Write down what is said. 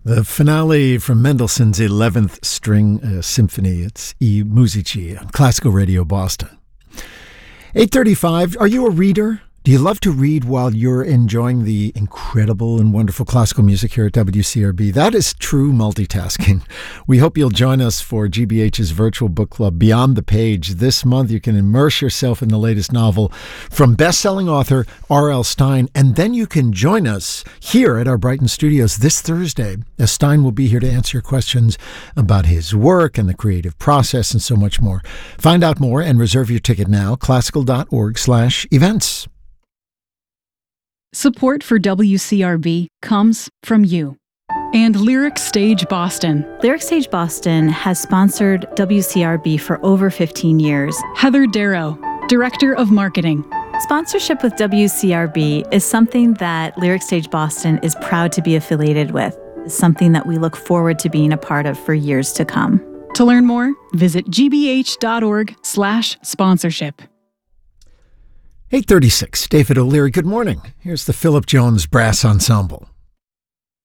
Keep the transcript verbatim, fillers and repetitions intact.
The finale from Mendelssohn's eleventh String uh, Symphony. It's I Musici on Classical Radio Boston. eight thirty-five, are you a reader? Do you love to read while you're enjoying the incredible and wonderful classical music here at W C R B? That is true multitasking. We hope you'll join us for G B H's virtual book club, Beyond the Page. This month, you can immerse yourself in the latest novel from best-selling author R L. Stine, and then you can join us here at our Brighton studios this Thursday, as Stine will be here to answer your questions about his work and the creative process and so much more. Find out more and reserve your ticket now, classical.org slash events. Support for W C R B comes from you and Lyric Stage Boston. Lyric Stage Boston has sponsored W C R B for over fifteen years. Heather Darrow, Director of Marketing. Sponsorship with W C R B is something that Lyric Stage Boston is proud to be affiliated with. It's something that we look forward to being a part of for years to come. To learn more, visit gbh.org slash sponsorship. eight thirty-six, David O'Leary, good morning. Here's the Philip Jones Brass Ensemble.